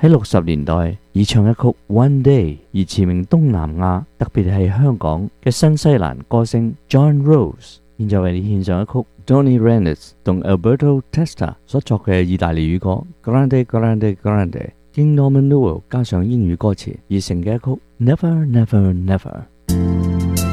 喺60年代以唱一曲《One Day》而馳名東南亞，特別係香港嘅新西蘭歌星 John Rose， 現在為你獻上一曲 Donny Reynolds 同 Alberto Testa 所作嘅意大利語歌 Grande Grande Grande， 經 Norman Newell 加上英語歌詞而成嘅一曲 Never Never Never。